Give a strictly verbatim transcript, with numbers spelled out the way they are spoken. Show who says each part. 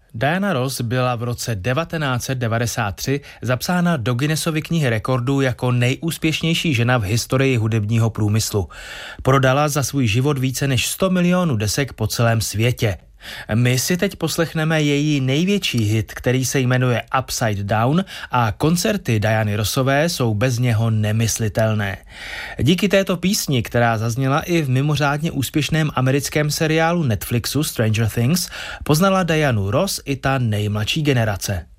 Speaker 1: Diana Ross byla v roce devatenáct set devadesát tři zapsána do Guinnessovy knihy rekordů jako nejúspěšnější žena v historii hudebního průmyslu. Prodala za svůj život více než sto milionů desek po celém světě. My si teď poslechneme její největší hit, který se jmenuje Upside Down, a koncerty Diany Rossové jsou bez něho nemyslitelné. Díky této písni, která zazněla i v mimořádně úspěšném americkém seriálu Netflixu Stranger Things, poznala Dianu Ross i ta nejmladší generace.